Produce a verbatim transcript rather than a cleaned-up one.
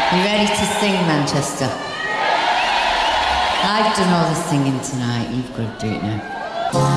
You ready to sing, Manchester? I've done all the singing tonight. You've got to do it now.